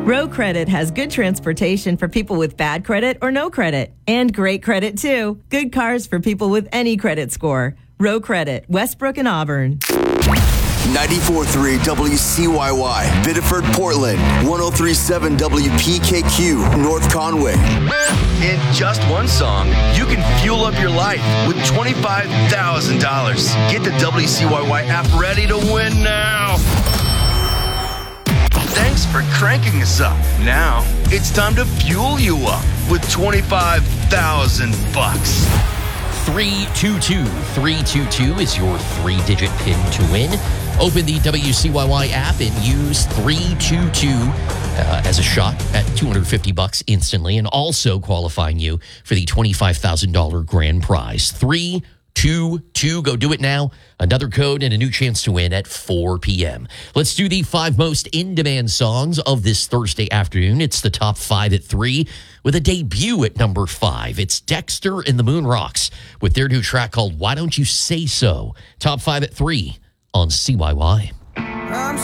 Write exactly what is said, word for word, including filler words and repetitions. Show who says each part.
Speaker 1: Row Credit has good transportation for people with bad credit or no credit. And great credit, too. Good cars for people with any credit score. Row Credit, Westbrook and Auburn.
Speaker 2: ninety-four point three W C Y Y, Biddeford, Portland. one oh three point seven W P K Q, North Conway.
Speaker 3: In just one song, you can fuel up your life with twenty-five thousand dollars. Get the W C Y Y app ready to win now. Thanks for cranking us up. Now, it's time to fuel you up with twenty-five thousand bucks.
Speaker 4: three two two three two two is your three-digit pin to win. Open the W C Y Y app and use three two two uh, as a shot at two hundred fifty bucks instantly, and also qualifying you for the twenty-five thousand dollars grand prize. three two two. Go do it now. Another code and a new chance to win at four p.m. Let's do the five most in-demand songs of this Thursday afternoon. It's the top five at three with a debut at number five. It's Dexter and the Moon Rocks with their new track called Why Don't You Say So. Top five at three on C Y Y.
Speaker 5: I'm